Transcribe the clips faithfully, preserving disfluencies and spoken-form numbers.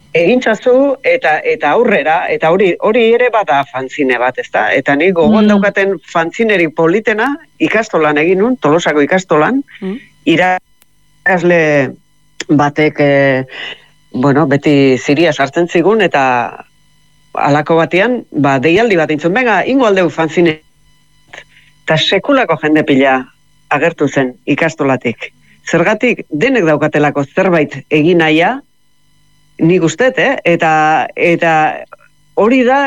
egintzazu eta eta aurrera, eta hori hori ere bada fanzine bat, ezta? Eta ni gogoan mm. daukaten fanzineri politena ikastolan egin nun, Tolosako ikastolan, mm. irakasle batek, e, bueno, beti ziria sartzen zigun, eta alako batean, ba, deialdi bat intzun, benga, ingo aldeu fanzine, eta sekulako jende pila agertu zen ikastolatik. Zergatik, denek daukatelako zerbait egin nahia, nik ustet, eh? Eta, eta hori da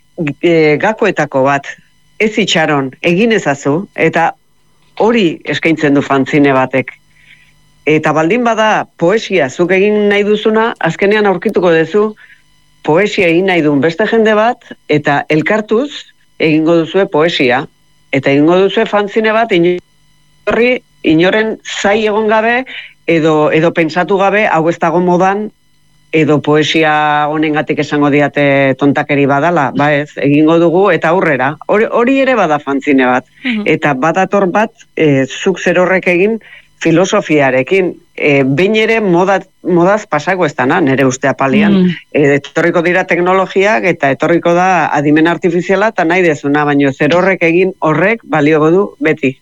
e, gakoetako bat, ez itxaron, egin ezazu, eta hori eskaintzen du fanzine batek. Eta baldin bada poesia zuk egin nahi duzuna, azkenean aurkituko duzu poesia egin nahi duen beste jende bat, eta elkartuz egingo duzue poesia. Eta egingo duzue fanzine bat, inorri, inoren zai egon gabe, edo, edo pentsatu gabe, hau ez dago modan, edo poesia honengatik esango diate tontakeri badala, ba ez, egingo dugu, eta aurrera. Hori, hori ere bada fanzine bat. Uh-huh. Eta badator bat, e, zuk zer horrek egin, filosofiarekin, e, behin ere moda, modaz pasako ez dana, nire uste apalian. Mm. E, etorriko dira teknologiak eta etorriko da adimen artifiziala eta nahi dezuna, baina zer horrek egin horrek baliogo du beti.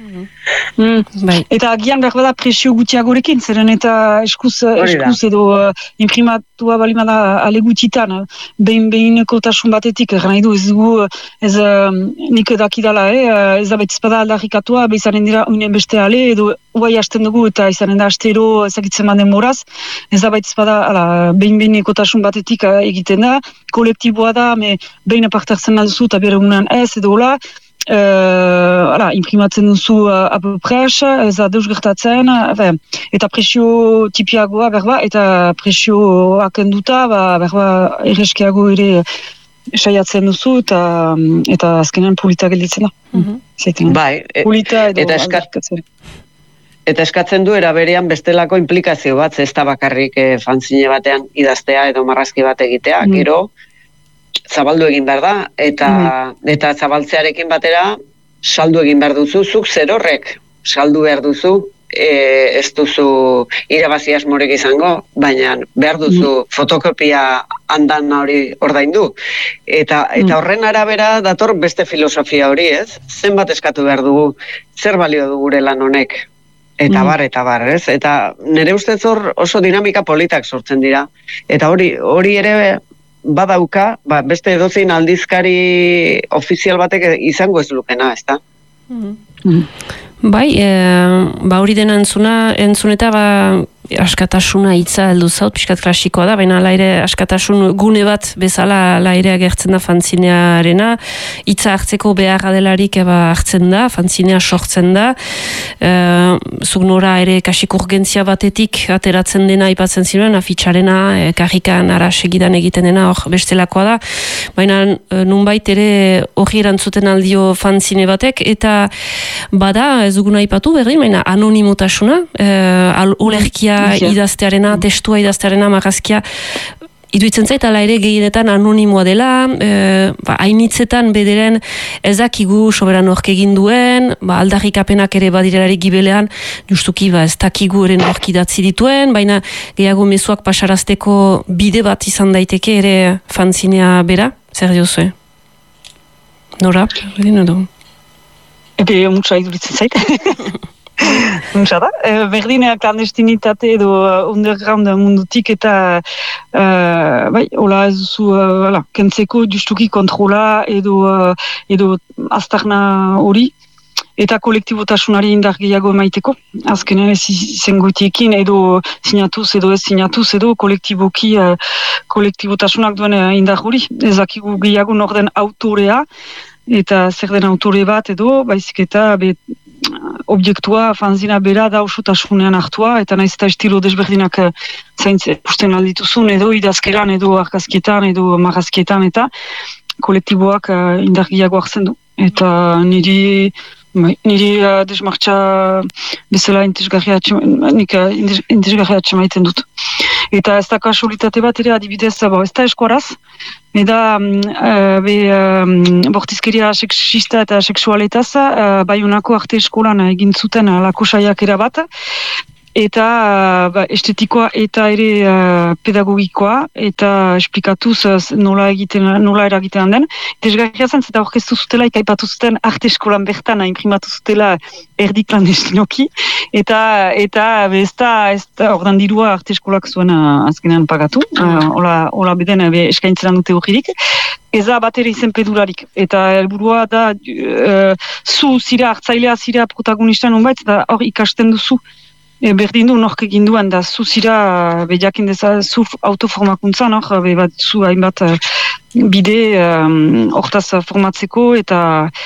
Mm. Bai. Eta agian behar bada presio gutxiagorekin, zeren eta eskuz, eskuz edo uh, imprimatua balimada ale gutxitan, uh, behin-behineko tasun batetik, nahi du ez dugu, ez uh, nik dakidala, eh, uh, ez da betizpada aldarrikatua, behizanen dira uinen beste ale, edo uai hasten dugu eta izanen da astero ezakitzen baden moraz, ez da betizpada behin-behineko tasun batetik uh, egiten da, kolektiboa da, me behin apartartzen duzu eta bere unan ez, edo hola, Uh, ala, imprimatzen duzu uh, apopres, ez da deus gertatzen, uh, eta presio tipiagoa berba, eta presioak enduta, ba, berba erreskiago ere saiatzen duzu, eta, eta azkenean polita gelditzen da. Mm-hmm. Bai, e, polita edo eta, eska, eta eskatzen du eraberean bestelako implikazio bat, ez da bakarrik eh, fanzine batean idaztea edo marrazki bat egitea, mm. gero, zabaldu egin behar da, eta, mm. eta zabaltzearekin batera saldu egin behar duzu, zuk zer horrek saldu behar duzu, e, ez duzu irabazi asmorek izango, baina behar duzu mm. fotokopia handan hori ordaindu. Eta, eta horren arabera dator beste filosofia hori, ez? Zenbat eskatu behar dugu, zer balio du gure lan honek? Eta bar, eta bar, ez? Eta nire ustez hor oso dinamika politak sortzen dira. Eta hori, hori ere badauka, ba, beste edozein aldizkari ofizial batek izango ez lukena, ez da? Mm-hmm. Bai, e, ba hori dena entzuna, entzuneta ba askatasuna hitza heldu zaut, pixkat klasikoa da, baina ala ere askatasun gune bat bezala ala ere agertzen da fantzinearena, hitza hartzeko beharra delarik eba hartzen da, fantzinea sortzen da, e, zuk nora ere kasik urgentzia batetik ateratzen dena aipatzen ziren, afitxarena, e, karrikan ara segidan egiten dena, hor bestelakoa da, baina nunbait ere hori erantzuten aldio fantzine batek, eta bada, ez duguna aipatu berdin, baina anonimotasuna, e, olerkia idaztearena, testua idaztearena, marrazkia, iruditzen zait, ala ere gehienetan anonimoa dela, e, ba, hainitzetan bederen ezakigu soberan hork egin duen, ba, aldarrikapenak ere badirelarik gibelean, justuki ba, ez dakigu eren hork idatzi dituen, baina gehiago mezuak pasarazteko bide bat izan daiteke ere fanzinea bera, zer diozue? Nora? Berdin edo? Ebe, mutsa iduritzen zait. Nuntza da, e, berdinea klandestinitate edo uh, underground mundutik eta uh, bai, hola ez duzu uh, kentzeko justuki kontrola edo, uh, edo aztarna hori eta kolektibotasunari indar gehiago emaiteko. Azkenean ez zengoitiekin edo sinatuz edo ez sinatuz edo kolektiboki uh, kolektibotasunak duen indar hori. Ezakigu gehiago norden autorea eta zer den autore bat edo, baizik eta be, objektua, fanzina bera da osotasunean hartua, eta naiz eta estilo desberdinak zaintze pusten aldituzun, edo idazkeran, edo argazkietan, edo marrazkietan, eta kolektiboak uh, indargiago hartzen du. Eta niri, niri uh, desmartxa bezala intezgarria atxemaiten dut. Eta ez da kasualitate bat ere adibidez, bo, ez da eskuaraz, eta uh, be, um, bortizkeria seksista eta seksualetaz, uh, baiunako arte eskolan egin zuten alako saiakera bat, eta ba, estetikoa eta ere uh, pedagogikoa, eta esplikatuz uh, nola egiten, nola eragiten den. Eta esgarria zen, eta orkestu zutela, ikaipatu zuten arte eskolan bertan, imprimatu zutela erdi klandestinoki, eta eta ez da, ez da, ordan dirua arte eskolak zuen uh, azkenean pagatu, uh, ola, ola beden uh, eskaintzeran dute horririk. Ez da bat ere izen pedularik, eta helburua da uh, zu zira, hartzailea zira protagonista nonbait, eta hor ikasten duzu. E, berdin du nork egin duen, da zu zira bejakin deza, zu autoformakuntza, nor, be bat zu hainbat uh, bide hortaz um, formatzeko, eta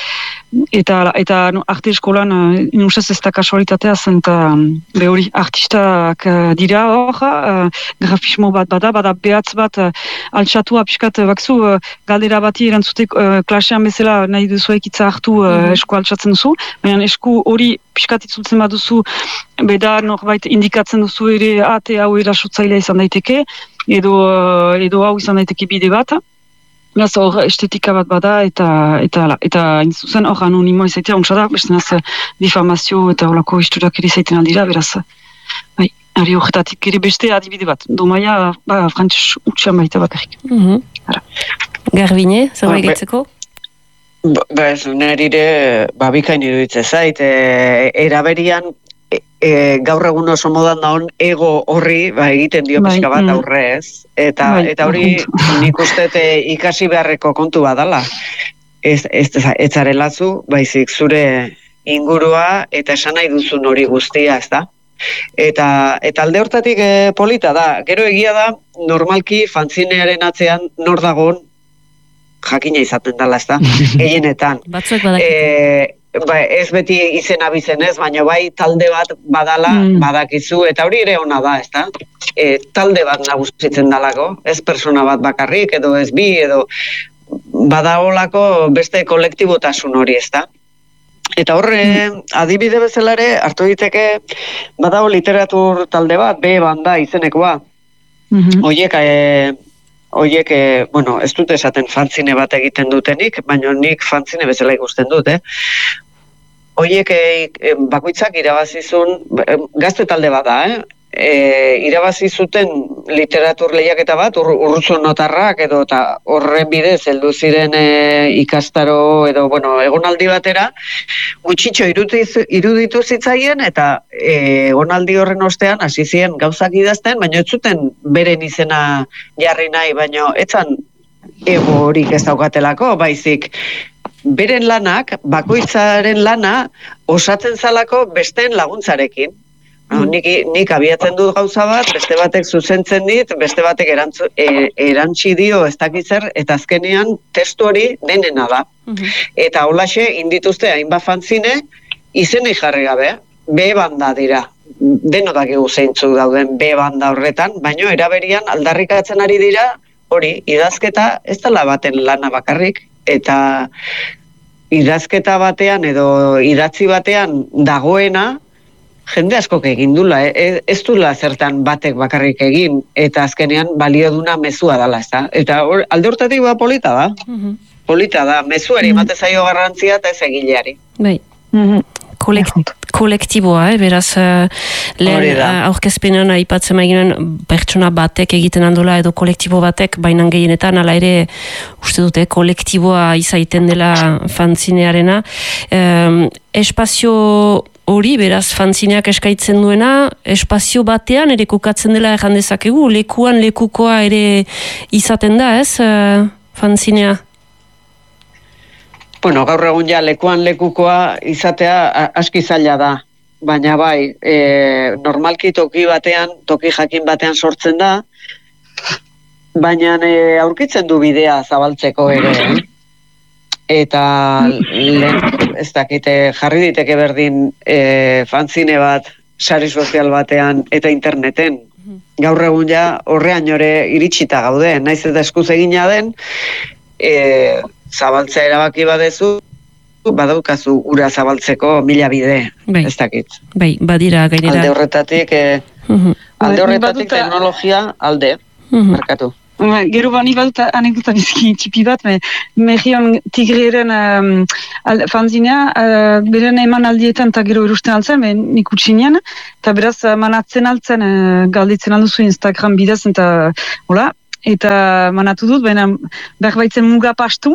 eta eta no, arte eskolan uh, inusaz ez da kasualitatea zen, eta um, be hori artistak uh, dira hor, uh, grafismo bat bada, bada behatz bat uh, altxatua pixkat, uh, bakzu uh, galdera bati erantzute uh, klasean bezala nahi duzu ekitza hartu uh, mm-hmm. esku altxatzen duzu, baina esku hori pixkat itzultzen bat duzu, beda norbait indikatzen duzu ere ate hau erasotzailea izan daiteke, edo, uh, edo hau izan daiteke bide bat. Beraz, hor estetika bat bada, eta eta eta zuzen hor anonimo izaitea, ontsa da, beste naz difamazio eta horako historiak ere izaiten aldira, beraz, bai, ari horretatik ere beste adibide bat, domaia, ba, frantz utxan baita bakarrik. Mm-hmm. Garbine, zerbait gehitzeko? Ba, ez, nire, ba, bikain iruditzen zait, e, eraberian, E, e, gaur egun oso modan daun ego horri ba, egiten dio pixka bat mm. aurre ez. Eta, bai, eta hori nik uste ikasi beharreko kontu badala. Ez, ez, ez zarelazu, baizik zure ingurua eta esan nahi duzun hori guztia, ez da? Eta, eta alde hortatik e, polita da. Gero egia da, normalki fanzinearen atzean nor dagoen jakina izaten dela, ez da? Gehienetan. Batzuek badakit. E, Ba, ez beti izena bizenez, baina bai talde bat badala mm. badakizu, eta hori ere ona da, ezta? E, talde bat nagusitzen dalako, ez persona bat bakarrik, edo ez bi, edo badaolako beste kolektibotasun hori, ezta? Eta horre, mm. adibide bezala ere, hartu diteke, badago literatur talde bat, B banda izenekoa. Mm-hmm. Oiek, e, Oiek, eh, bueno, ez dut esaten fanzine bat egiten dutenik, baina nik fanzine bezala ikusten dut, eh? Oiek eh, bakoitzak irabazizun, eh, gazte talde bat da, eh? E, irabazi zuten literatur lehiaketa bat, ur, urrutzu notarrak, edo eta horren bidez heldu ziren e, ikastaro, edo, bueno, egonaldi batera, gutxitxo iruditu, iruditu zitzaien, eta e, egonaldi horren ostean hasi ziren gauzak idazten, baina ez zuten beren izena jarri nahi, baina etzan ego horik ez daukatelako, baizik, beren lanak, bakoitzaren lana, osatzen zalako besteen laguntzarekin. No, nik, nik abiatzen dut gauza bat, beste batek zuzentzen dit, beste batek erantzu, e, erantzi dio ez dakitzer, eta azkenean testu hori denena da. Uh-huh. Eta holaxe, indituzte hainbat fanzine, izenei jarri gabe, B banda dira. Denotak egu zeintzu dauden B banda horretan, baino eraberian aldarrikatzen ari dira, hori, idazketa ez dela baten lana bakarrik, eta idazketa batean edo idatzi batean dagoena, jende askok egin dula, eh? Ez dula zertan batek bakarrik egin, eta azkenean balio duna mezua dela, ez da? Eta or, alde hortatik ba polita da, uh-huh. polita da, mezuari emate uh-huh. zaio garrantzia eta ez egileari. Bai. Uh-huh. Kolekt, kolektiboa, eh? Beraz, uh, lehen uh, aurkezpenean aipatzen maiginen pertsona batek egiten handola edo kolektibo batek, bainan gehienetan, ala ere, uste dute, kolektiboa izaiten dela fanzinearena. Um, espazio hori, beraz, fanzineak eskaitzen duena, espazio batean ere kokatzen dela erran dezakegu, lekuan lekukoa ere izaten da, ez, uh, fanzinea? Bueno, gaur egun ja lekuan lekukoa izatea aski zaila da, baina bai, e, normalki toki batean, toki jakin batean sortzen da, baina e, aurkitzen du bidea zabaltzeko ere, eh? Eta lehen, ez dakite, jarri diteke berdin e, fanzine bat, sare sozial batean eta interneten. Gaur egun ja horrean ore iritsita gaude, naiz eta eskuz egina den, e, zabaltzea erabaki badezu, badaukazu ura zabaltzeko mila bide, bai. Ez dakit. Bai, badira gainera. Alde horretatik, e, uh-huh. alde horretatik teknologia alde, uh-huh. markatu. Gero bani badut anekdota bizki txipi bat, me, Mejion Tigreren um, al, fanzinea, uh, beren eman aldietan eta gero erusten altzen, me, nik utxinean, eta beraz manatzen altzen, uh, galditzen alduzu Instagram bidez, eta hola, eta manatu dut, baina behar baitzen muga pastu,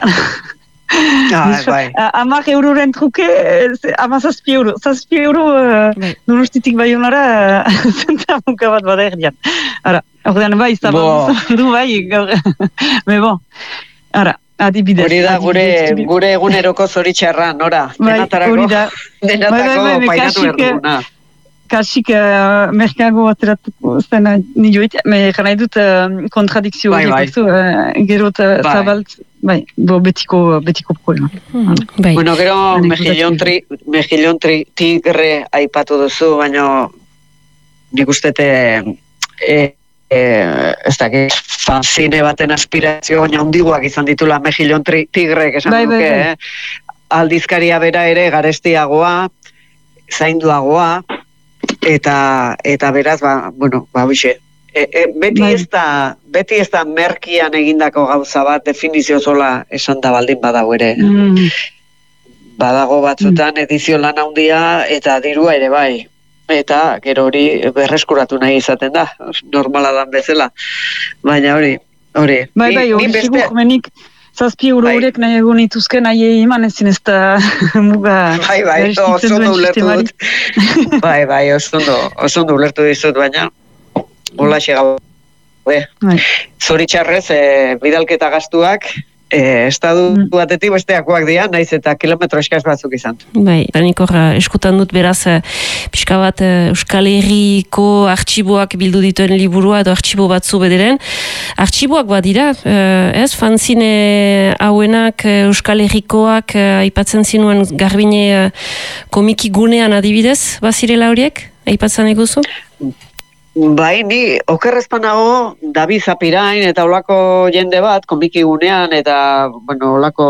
Ah, bai. Amak euroren truke, ama zazpi euro. Zazpi euro, uh, donostitik bai honara, zenta muka bat bada erdian. Ara, ordean bai, zaban du bai, gaur. Me bon, ara, adibidez. Hori da gure, gure eguneroko zoritxarra, Nora. Denatarako, denatako painatu erduna. Kasik uh, merkago ateratuko zena nioit, me janai dut uh, kontradikzio bai, bai. uh, gero eta bai. Zabalt, bai, bo betiko, betiko problema. Hmm, bai. Bueno, gero mejillon, tri, mejillon tri, tigre aipatu duzu, baina nik ustete e, e, ez dakit fanzine baten aspirazio baina ondiguak izan ditula mejillon tri, tigre, esan bai, duke, bai, bai. Eh? Aldizkaria bera ere garestiagoa, zainduagoa, eta eta beraz ba bueno ba hoxe e, e, beti ez da beti ez da merkian egindako gauza bat definizio sola esan da baldin badago ere mm. badago batzutan mm. edizio lan handia eta dirua ere bai eta gero hori berreskuratu nahi izaten da normala dan bezala baina hori hori bai bai hori beste... sigur Zazpi euro horrek nahi egon ituzke nahi eman ezin ez da muga... Bai, bai, oso ondo ulertu dut. Bai, bai, oso ondo ulertu dizut, baina hola xegau. Zoritxarrez, e, bidalketa gastuak, e, estadu batetik besteakoak dira, naiz eta kilometro eskaz batzuk izan. Bai, nik horra eskutan dut beraz, pixka bat Euskal Herriko artxiboak bildu dituen liburua edo artxibo batzu bederen. Artxiboak badira, ez, fanzine hauenak Euskal Herrikoak aipatzen zinuen Garbine komiki gunean adibidez, bazirela horiek, aipatzen eguzu? Bai, ni okerrezpanago David Zapirain eta olako jende bat komiki gunean eta bueno, olako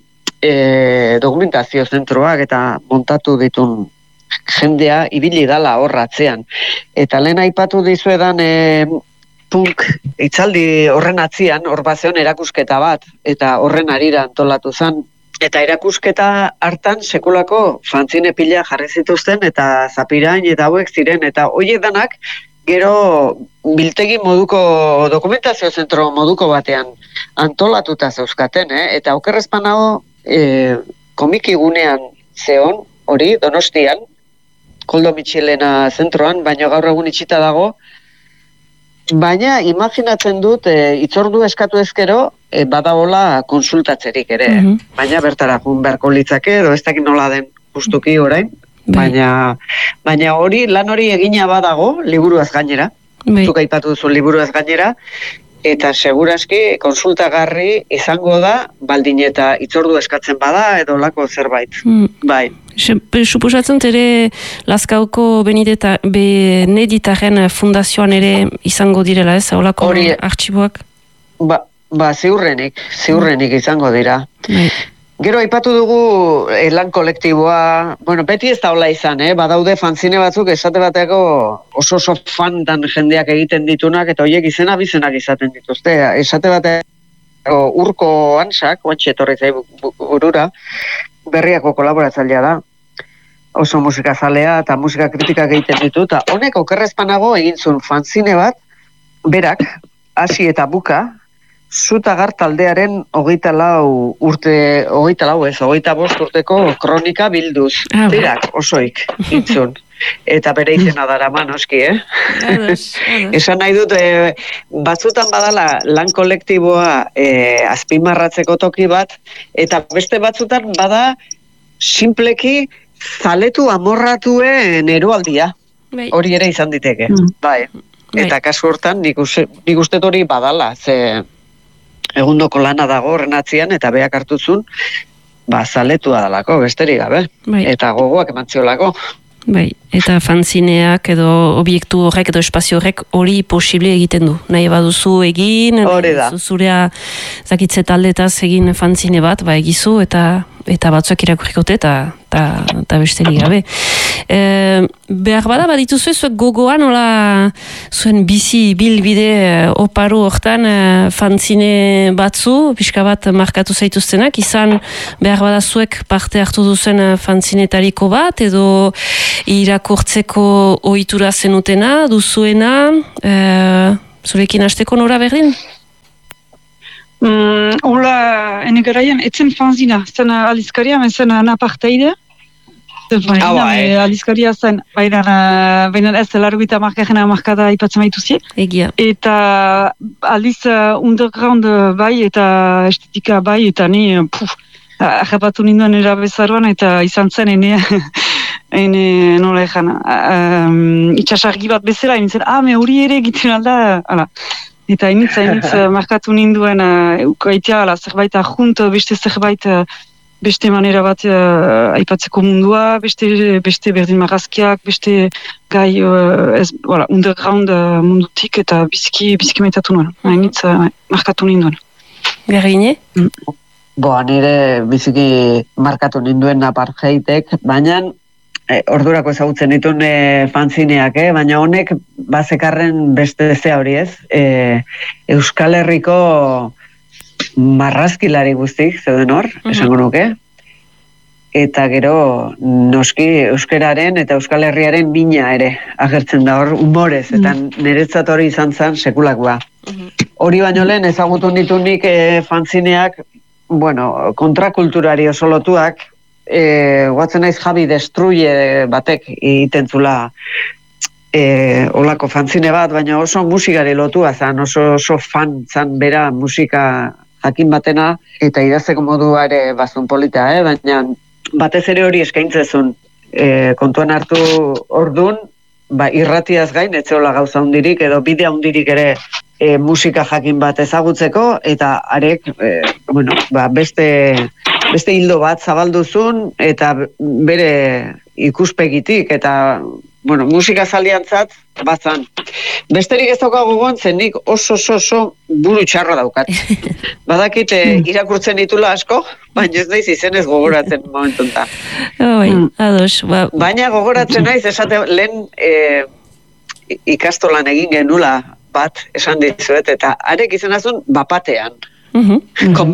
e, dokumentazio zentroak eta montatu ditun jendea ibili dala horratzean. Eta lehen aipatu dizuedan e, punk itzaldi horren atzian, hor bazeon erakusketa bat eta horren arira antolatu zen. Eta erakusketa hartan sekulako fanzine pila jarri zituzten eta Zapirain eta hauek ziren eta hoiek danak gero biltegi moduko dokumentazio zentro moduko batean antolatuta zeuzkaten, eh? Eta okerrezpanago e, komiki gunean zeon, hori, Donostian, Koldo Mitxelena zentroan, baina gaur egun itxita dago, baina imaginatzen dut e, itzordu eskatu ezkero e, badagola konsultatzerik ere, mm-hmm. baina bertara jun beharko litzake, edo ez dakit nola den justuki orain, Baina, baina hori, lan hori egina badago, liburuaz gainera, zuk aipatu duzu liburuaz gainera, eta seguraski konsultagarri izango da, baldin eta itzordu eskatzen bada, edo lako zerbait. Mm. Bai. Suposatzen ere Lazkauko Beneditaren fundazioan ere izango direla, ez? Olako artxiboak? Ba, ba ziurrenik, ziurrenik izango dira. Bai. Gero aipatu dugu eh, lan kolektiboa, bueno, beti ez da hola izan, eh? Badaude fanzine batzuk esate bateko oso oso fantan jendeak egiten ditunak, eta horiek izena bizenak izaten dituzte. Esate bateko Urko Ansak, oantxe etorri zai burura, Berriako kolaboratzailea da, oso musika zalea eta musika kritika egiten ditu, eta honek okerrezpanago egin zuen fanzine bat, berak, hasi eta buka, Zutagar taldearen hogeita lau urte, hogeita lau ez, hogeita bost urteko kronika bilduz. Ah, Berak, osoik, itzun. Eta bere izena daraman, oski, eh? Ados, ados. Esan nahi dut, e, batzutan badala lan kolektiboa e, azpimarratzeko toki bat, eta beste batzutan bada simpleki zaletu amorratuen eroaldia. Bai. Hori ere izan diteke. Mm. Bai. Eta kasu hortan nik uste hori badala, ze... egundoko lana dago horren atzian, eta beak hartuzun, ba, zaletua dalako, besterik gabe. Bai. Eta gogoak emantziolako. Bai, eta fanzineak edo obiektu horrek edo espazio horrek hori posible egiten du. Nahi baduzu egin, hori da. Zurea zakitze taldetaz egin fanzine bat, ba egizu, eta eta batzuak irakurrikote eta eta besterik gabe. E, behar bada badituzu zuek gogoan nola zuen bizi bilbide oparo hortan e, fanzine batzu, pixka bat markatu zaituztenak, izan behar bada zuek parte hartu duzen fanzinetariko bat, edo irakurtzeko ohitura zenutena, duzuena, e, zurekin hasteko nora berdin? Mm, Ola, ene garaian, etzen fanzina, zen alizkaria, zen naparteide. Ah, bai. Alizkaria zen, baina, baina ez larguita markajena markada ipatzen baituzie. Egia. Eta aldiz uh, underground bai eta estetika bai, eta ni, puf, ahapatu ninduen erabezaroan, eta izan zen ene, ene nola egan, um, itxasargi bat bezala, nintzen, ah, me hori ere egiten alda, ala. Eta initz, initz, markatu ninduen, uh, ukaitea, ala, zerbait ahunt, beste zerbait, uh, beste manera bat uh, aipatzeko mundua, beste, beste berdin marrazkiak, beste gai, uh, ez, voilà, underground uh, mundutik, eta biziki, biziki maitatu nuen. Initz, uh, markatu ninduen. Garrine? Mm. Boa, nire biziki markatu ninduen apartheitek, baina e, ordurako ezagutzen ditun e, fanzineak, eh? Baina honek bazekarren beste zea hori ez. E, Euskal Herriko marrazkilari guztik, zeuden hor, uh-huh. esango nuke. Eta gero, noski euskararen eta Euskal Herriaren mina ere agertzen da hor, humorez, eta uh-huh. niretzat hori izan zen sekulakoa. Uh-huh. Hori baino lehen ezagutu nitunik e, fanzineak, bueno, kontrakulturari oso lotuak, e, guatzen naiz Javi Destruye batek egiten zula e, olako fanzine bat, baina oso musikari lotua zan, oso, oso fan zan bera musika jakin batena, eta idazteko modua ere bazun polita, eh? Baina batez ere hori eskaintzezun e, kontuan hartu ordun, ba, irratiaz gain, etxeola gauza hundirik, edo bidea hundirik ere e, musika jakin bat ezagutzeko, eta arek, e, bueno, ba, beste, beste hildo bat zabalduzun, eta bere ikuspegitik, eta bueno, musika zaliantzat, batzan. Besterik ez daukagu gontzen, nik oso oso oso buru txarra daukat. Badakit irakurtzen ditula asko, baina ez naiz izenez gogoratzen momentunta. Oi, ados. Ba. Baina gogoratzen naiz, esate lehen e, ikastolan egin genula bat, esan dizuet, eta arek izanazun bapatean. Uh-huh.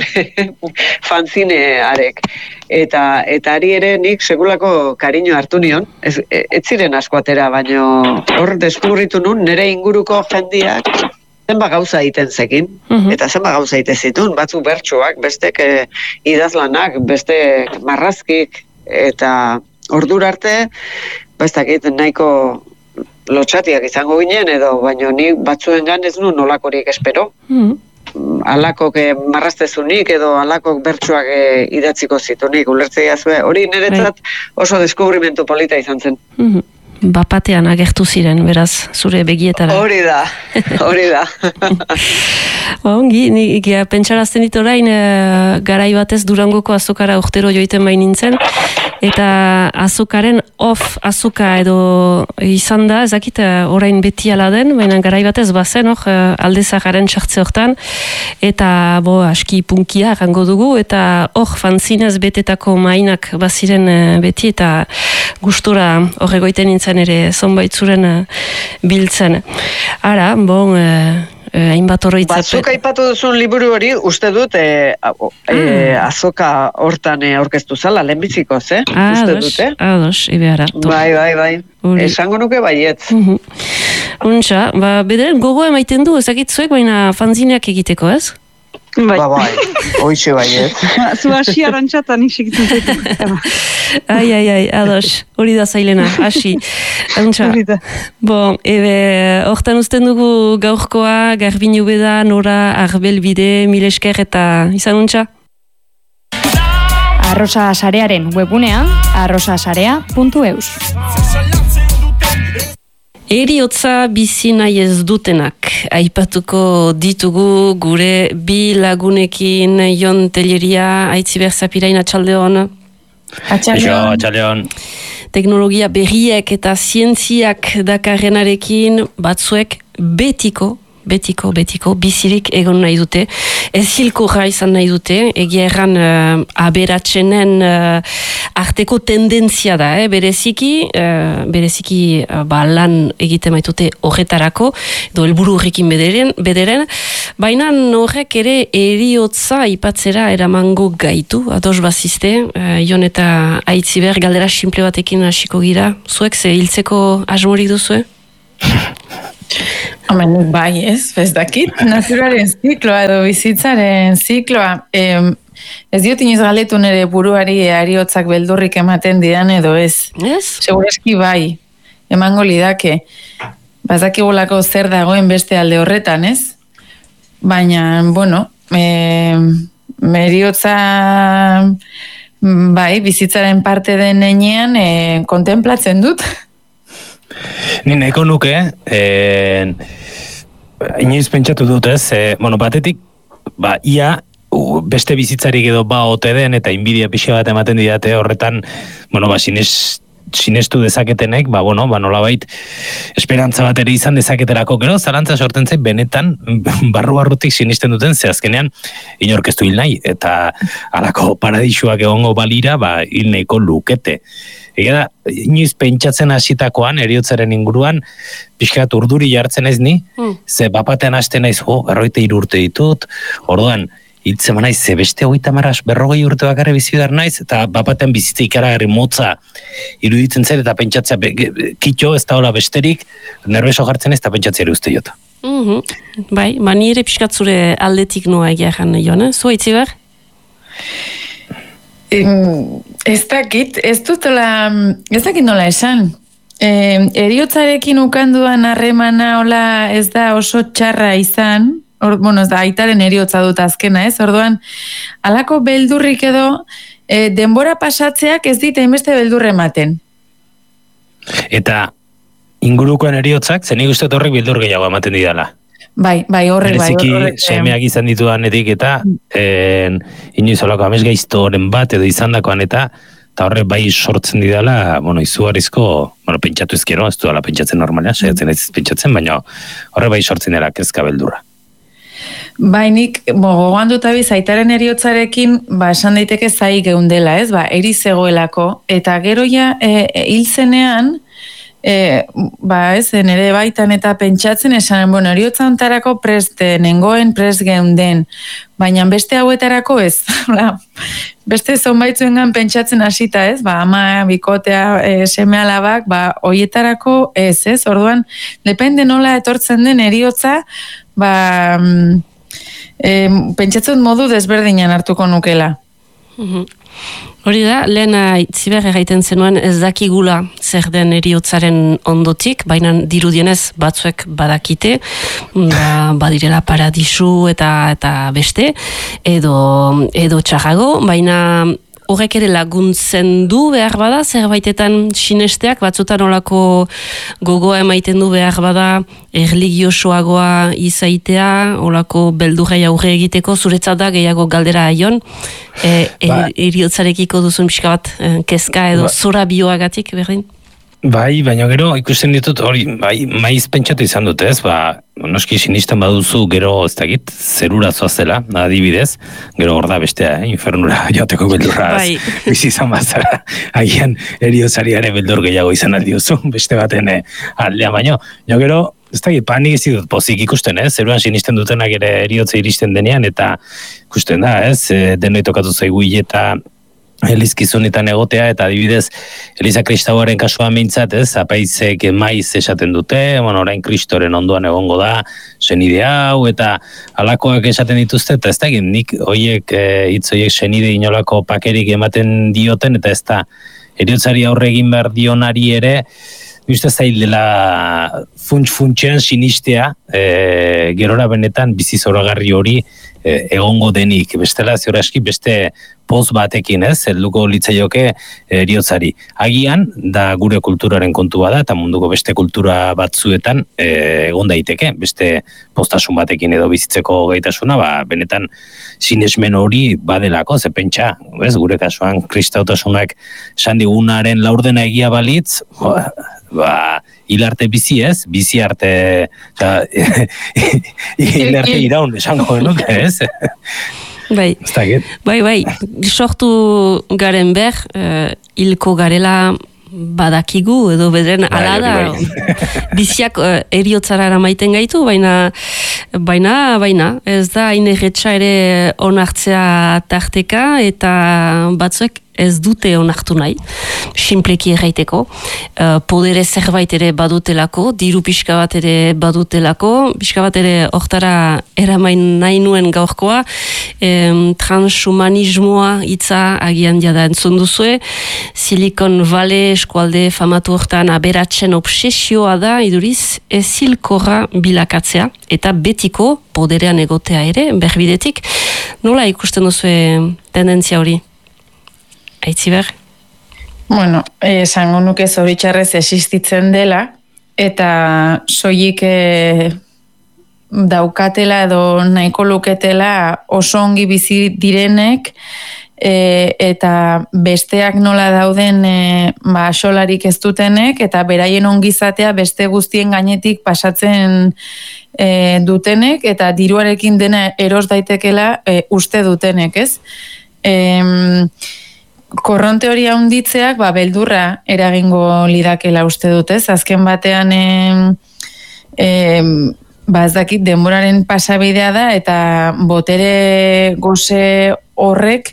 Fanzine arek. Eta, eta ari ere nik sekulako kariño hartu nion, ez, ez ziren asko atera, baina hor deskubritu nun nire inguruko jendiak zenba gauza egiten zekin, uh-huh. eta zenba gauza egiten zitun, batzuk bertsuak, bestek e, idazlanak, bestek marrazkik, eta ordura arte, bestakit nahiko lotxatiak izango ginen, edo baina nik batzuen gan ez nun nolakorik espero. Uh-huh. Alakok eh, marraztezunik edo alakok bertsuak eh, idatziko zitunik, ulertzea zuen. Hori niretzat oso deskubrimentu polita izan zen. Mm-hmm. Bapatean agertu ziren, beraz, zure begietara. Hori da, hori da. Ba, ongi, nik pentsarazten dit orain, e, garai batez Durangoko azokara urtero joiten bain nintzen, eta azokaren off azoka edo izan da, ezakit orain beti ala den, baina garai batez bazen, hor, aldezakaren txartze hortan, eta bo, aski punkia rango dugu, eta hor fanzinez betetako mainak baziren beti, eta gustura horregoiten nintzen ere zonbait zuren biltzen. Ara, bon, hainbat e, horreitzapen. Batzuk aipatu duzun liburu hori, uste dut, e, e, azoka hortan aurkeztu zala, lehenbizikoz, eh? Ah, uste ados, dut, eh? ados, ibeara. Bai, bai, bai. Uri. Esango nuke baiet. Uh-huh. Untxa, ba, bederen gogoa emaiten du, ezagitzuek, baina fanzineak egiteko, ez? Bai. Ba, bai, hoxe baiet. Zu hasi arantxatan nik segitzen zaitu. Ai, ai, ai, ados, hori da zailena, hasi. Hori da. Bon, ebe, hortan uzten dugu gaurkoa, Garbin Ubeda, Nora, Arbelbide, Milesker eta izan untxa? Arrosa Sarearen webunea, arrosasarea puntu eus. Eriotza bizi nahi ez dutenak aipatuko ditugu gure bi lagunekin. Jon Telleria, Aitziber Zapirain, atxaldeon. Atxaldeon. Atxaldeon. Teknologia berriek eta zientziak dakarrenarekin batzuek betiko betiko, betiko, bizirik egon nahi dute, ez hilkorra izan nahi dute, egia erran uh, aberatsenen uh, arteko tendentzia da, eh? bereziki, uh, bereziki uh, ba, lan egite maitute horretarako, edo helburu horrekin bederen, bederen, baina horrek ere eriotza ipatzera eramango gaitu, ados bazizte, uh, Jon eta Aitziber, galdera simple batekin hasiko gira, zuek ze hiltzeko asmorik duzue? Hemen, bai, ez, ez dakit, naturaren zikloa edo bizitzaren zikloa. Eh, ez diot inoiz galetu nire buruari ariotzak beldurrik ematen didan edo ez. Ez? Segureski bai, emango lidake. Bazakigulako zer dagoen beste alde horretan, ez? Baina, bueno, eh, meriotza bai, bizitzaren parte den enean eh, kontemplatzen dut. Ni nahiko nuke, eh, inoiz pentsatu dut ez, eh, bueno, batetik, ba, ia, uh, beste bizitzarik edo ba ote den, eta inbidia pixa bat ematen didate horretan, bueno, ba, sinez, sinestu dezaketenek, ba, bueno, ba, nolabait, esperantza bat ere izan dezaketerako, gero, zalantza sorten zait, benetan, barru-barrutik sinisten duten, ze azkenean, inorkestu hil nahi, eta alako paradisuak egongo balira, ba, hil nahiko lukete. Ega da, inoiz pentsatzen hasitakoan eriotzaren inguruan, pixkat urduri jartzen ez ni, mm. ze bapatean hasten naiz, jo, berroite hiru urte ditut, orduan, hitzen naiz, ze beste hogeita maraz, berrogei urte bakarri bizidar naiz, eta bapatean bizitza ikaragarri motza iruditzen zer, eta pentsatzea, be, kitxo, ez da hola besterik, nerbeso jartzen ez, eta pentsatzea ere uste jota. Mm-hmm. Bai, ba nire pixkat zure aldetik noa egia jan, Jon, zu Aitziber? Ez dakit, ez dutela, ez dakit nola esan. E, eriotzarekin ukanduan harremana hola ez da oso txarra izan, or, bueno, ez da, aitaren eriotza dut azkena, ez? Orduan, halako beldurrik edo, e, denbora pasatzeak ez dit hainbeste beldurre ematen. Eta ingurukoen eriotzak, zenik uste horrek beldur gehiago ematen didala. Bai, bai, horrek, bai. Bereziki, semeak izan ditudanetik eta en, inoiz olako amesgaiztoren bat edo izan dakoan eta eta horrek bai sortzen didala, bueno, izugarrizko, bueno, pentsatu ezkero, ez duela pentsatzen normalean, saiatzen ez pentsatzen, baina horrek bai sortzen dela kezka beldurra. Bai, nik, gogoan dut abiz, aitaren eriotzarekin, ba, esan daiteke zai geundela, ez, ba, eri zegoelako, eta gero ja, e, e, hil zenean, E, ba ez, nire baitan eta pentsatzen esan, bueno, eriotza ontarako prest nengoen, prest geunden, baina beste hauetarako ez, beste zonbaitzuengan pentsatzen hasita ez, ba ama, bikotea, e, seme alabak, ba hoietarako ez, ez, orduan, depende nola etortzen den eriotza, ba e, pentsatzen modu desberdinan hartuko nukela. Mhm. Hori da, lehen Aitziber erraiten zenuen ez dakigula zer den eriotzaren ondotik, baina dirudienez batzuek badakite, ba, badirela paradisu eta eta beste, edo, edo txarrago, baina horrek ere laguntzen du behar bada, zerbaitetan sinesteak, batzutan olako gogoa emaiten du behar bada, erligiosoagoa izaitea, olako beldurrei aurre egiteko, zuretzat da gehiago galdera Jon, e, ba. eriotzarekiko duzun pixka bat, kezka edo ba. Zora bioagatik, berdin? Bai, baina gero ikusten ditut, hori, bai, maiz pentsatu izan dute ez, ba, noski sinisten baduzu gero, ez dakit, zerura zoazela, adibidez, gero hor da bestea, eh, infernura joteko beldurra, bai. Bizi izan bazara, agian eriotzariare beldur gehiago izan aldiozu, beste baten eh, aldean, baino, jo gero, ez dakit, panik ez ditut pozik ikusten, ez, zeruan sinisten dutenak ere eriotza iristen denean, eta ikusten da, ez, e, denoi tokatu zaigu eta elizkizunetan egotea, eta adibidez Eliza Kristauaren kasua mintzat, ez, apaizek maiz esaten dute, bueno, orain Kristoren ondoan egongo da, senide hau, eta alakoak esaten dituzte, eta ez da egin, nik oiek, hitz oiek senide inolako pakerik ematen dioten, eta ez da, eriotzari aurre egin behar dionari ere, uste zail dela funts-funtsean sinistea, e, gerora benetan bizi zoragarri hori e, egongo denik, bestela ziur aski beste poz batekin, ez, helduko litzaioke eriotzari. Agian, da gure kulturaren kontua da, eta munduko beste kultura batzuetan e, egon daiteke, beste postasun batekin edo bizitzeko gaitasuna, ba, benetan sinesmen hori badelako, ze pentsa, ez, gure kasuan kristautasunak esan digunaren laurdena egia balitz, ba, hil arte bizi ez, bizi arte, eta hil arte iraun esango genuke ez. Bai, bai, bai, sortu garen ber, uh, hilko garela badakigu, edo bedren ala da, biziak uh, eriotzara eramaiten gaitu, baina, baina, baina, ez da, hain erretxa ere onartzea tarteka, eta batzuek ez dute onartu nahi, sinpleki erraiteko, uh, podere zerbait ere badutelako, diru pixka bat ere badutelako, pixka bat ere hortara eramain nahi nuen gaurkoa, em, transhumanismoa hitza agian jada entzun duzue, Silicon Valley eskualde famatu hortan aberatzen obsesioa da, iduriz, ezilkorra bilakatzea, eta betiko poderean egotea ere, berbidetik, nola ikusten duzue tendentzia hori? Aitziber? Bueno, esango nuke zoritxarrez existitzen dela, eta soilik e, daukatela edo nahiko luketela oso ongi bizi direnek, e, eta besteak nola dauden e, ba, solarik ez dutenek, eta beraien ongizatea beste guztien gainetik pasatzen e, dutenek, eta diruarekin dena eros daitekela e, uste dutenek, ez? Ehm... Korronte hori haunditzeak, ba, beldurra eragingo lidakela uste dutez. Azken batean, e, e, ba, ez dakit, denboraren pasabidea da, eta botere goze horrek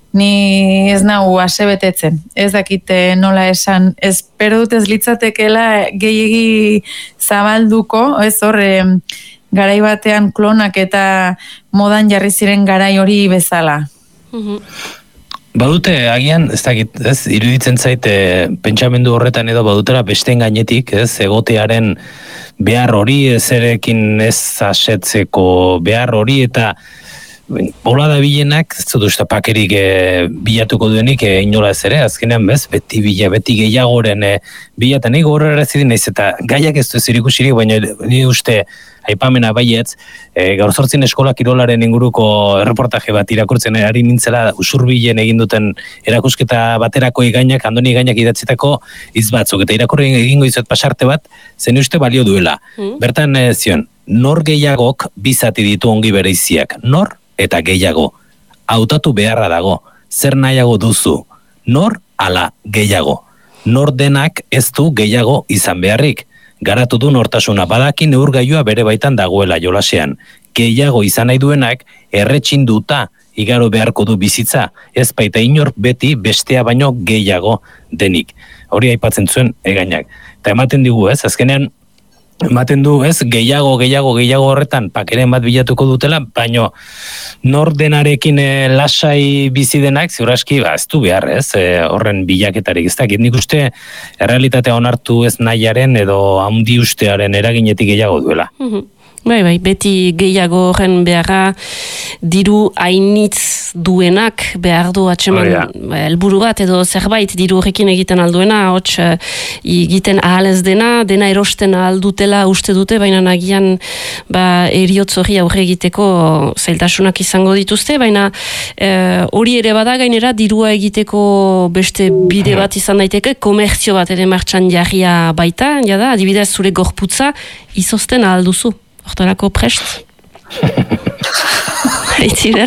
ni ez nahu ase betetzen. Ez dakit nola esan, espero dut ez litzatekela gehiegi zabalduko, ez hor, e, garai batean klonak eta modan jarri ziren garai hori bezala. Mhm. Badute, agian, ez dakit, ez, iruditzen zaite pentsamendu horretan edo badutera besteen gainetik, ez, egotearen behar hori, ez erekin ez asetzeko behar hori, eta hola da bilenak, ez dut usta pakerik e, bilatuko duenik e, inola ez ere, azkenean bez, beti bila, beti gehiagoren e, bilatan, ego horrela ez naiz eta gaiak ez du zirikusirik, baina ni uste aipamena baietz, e, gaur zortzin eskola kirolaren inguruko erreportaje bat irakurtzen ari nintzela usurbilen egin duten erakusketa baterako igainak, andoni igainak idatzitako hitz batzuk, eta irakurri egingo izuet pasarte bat, zen uste balio duela. Mm. Bertan e, zion, nor gehiagok bizati ditu ongi bereiziak, nor eta gehiago, hautatu beharra dago, zer nahiago duzu, nor ala gehiago, nor denak ez du gehiago izan beharrik, garatu du nortasuna badaki neurgailua bere baitan dagoela jolasean, gehiago izan nahi duenak erretxin duta igaro beharko du bizitza, ez baita inor beti bestea baino gehiago denik. Hori aipatzen zuen egainak. Eta ematen digu ez, azkenean ematen du, ez, gehiago, gehiago, gehiago horretan pakeren bat bilatuko dutela, baino nor denarekin e, lasai bizi denak, ziuraski, ba, ez du behar, ez, e, horren bilaketarik, ez dakit, nik uste errealitatea onartu ez nahiaren edo handi ustearen eraginetik gehiago duela. Mhm. Bai, bai, beti gehiago horren beharra diru hainitz duenak behar du atseman helburu bat edo zerbait diru horrekin egiten alduena, hots egiten ahal ez dena, dena erosten aldutela uste dute, baina nagian ba, eriotz hori aurre egiteko zailtasunak izango dituzte, baina hori ere bada gainera dirua egiteko beste bide bat izan daiteke, komertzio bat ere martxan jarria baita, jada, adibidez zure gorputza izozten alduzu. Hortarako prest? Aitziber?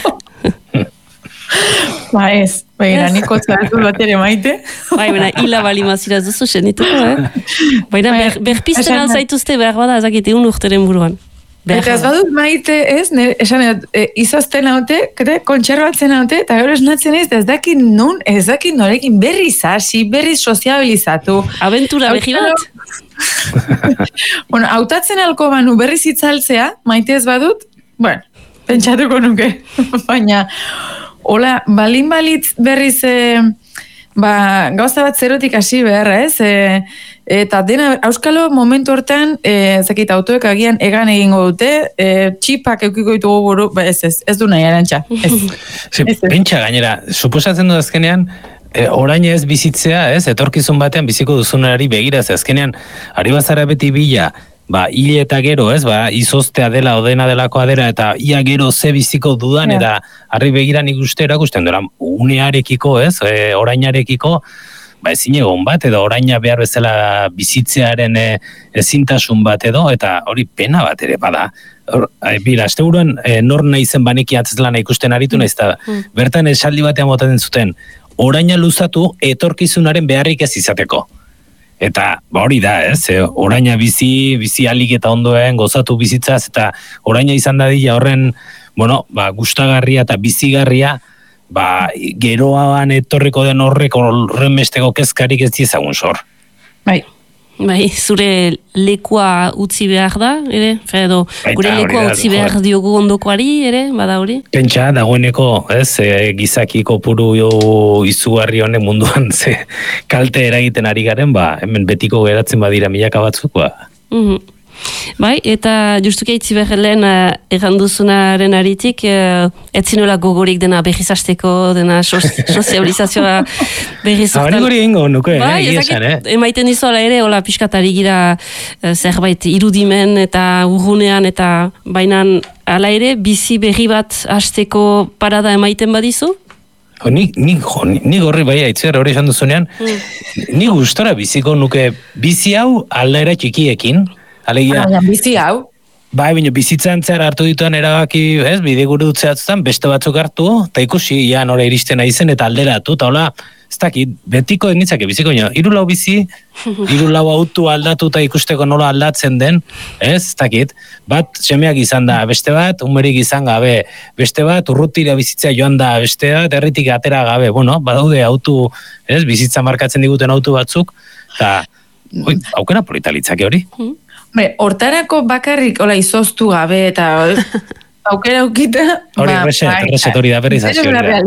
Ba ez, baina niko txaratu bat ere maite. Bai, baina hila bali mazira duzu senituko, eh? Baina ber, berpizten alzaituzte behar bada, ezakite un urteren buruan. Eta ez badut maite ez, esan e, izazten haute, kontxerbatzen haute, eta gero esnatzen ez, ez dakit nun, ez dakit norekin berriz hasi, berriz soziabilizatu. Aventura behi bat? Bueno, hautatzen alko banu berriz itzaltzea, maite ez badut, bueno, pentsatuko nuke, baina, hola, balin balitz berriz, e, ba, gauza bat zerotik hasi beharra, ez, e, eta dena, auskalo momentu hortan, e, zakit, autoek agian egan egingo dute, e, txipak eukiko ditugu buru, ba, ez, ez, ez du nahi arantxa. Pentsa gainera, suposatzen du azkenean, e, orain ez bizitzea, ez, etorkizun batean biziko duzunari begiraz, azkenean, ari bazara beti bila, ba, hile eta gero, ez, ba, izoztea dela, odena delakoa dela, eta ia gero ze biziko dudan, yeah. Eta harri begiran ikuste erakusten dela, unearekiko, ez, e, orainarekiko, ba, ezin egon bat, edo oraina behar bezala bizitzearen e, ezintasun bat edo, eta hori pena bat ere bada. Hor, bira, azte buruan, e, nor nahi zen baneki atzetlana ikusten aritu nahiz, eta mm. bertan esaldi batean botaten zuten, oraina luzatu etorkizunaren beharrik ez izateko. Eta ba hori da, ez? E, oraina bizi, bizi alik eta ondoen, gozatu bizitzaz, eta oraina izan dadila horren, bueno, ba, gustagarria eta bizigarria, ba, geroan etorriko den horrek horren besteko kezkarik ez diezagun sor. Bai. Bai, zure lekua utzi behar da, ere? Edo, gure lekua utzi behar diogu ondokoari, ere? Bada hori? Pentsa, dagoeneko, ez? E, gizakiko puru izugarri honek munduan ze kalte eragiten ari garen, ba, hemen betiko geratzen badira milaka batzuk, ba. Mm-hmm. Bai, eta justuki aitzi behar lehen uh, erranduzunaren aritik, uh, etzinola gogorik dena berrizasteko, dena sozializazioa berrizortan. Hori guri ingo, nuke, bai, eh, esan, eh? Emaiten izola ere, hola piskatari gira uh, zerbait irudimen eta urgunean, eta bainan ala ere, bizi berri bat hasteko parada emaiten badizu? Ni, ni, jo, ni, ni gorri bai aitzer hori esan duzunean, mm. ni gustora biziko nuke bizi hau aldera txikiekin, alegia, ah, bizi hau. Bai, baina bizitzan zer hartu dituan erabaki, ez, bide gure dutzeatzutan, beste batzuk hartu, eta ikusi, ja, nora iristen aizen, eta alderatu, eta hola, ez dakit, betiko enitzake biziko, nio, iru lau bizi, iru lau autu aldatu eta ikusteko nola aldatzen den, ez, ez dakit, bat, semeak izan da, beste bat, umerik izan gabe, beste bat, urrutira bizitzea joan da, beste bat, erritik atera gabe, bueno, badaude autu, ez, bizitza markatzen diguten autu batzuk, eta, oi, aukera politalitzake hori. Be, hortarako bakarrik, hola, izoztu gabe, eta aukera aukita... Hori, ba, reset, ba, reset hori da berrizazio.